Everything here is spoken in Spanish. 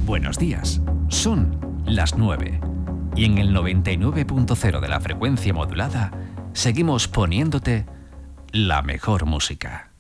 Buenos días, son las 9 y en el 99.0 de la frecuencia modulada seguimos poniéndote la mejor música.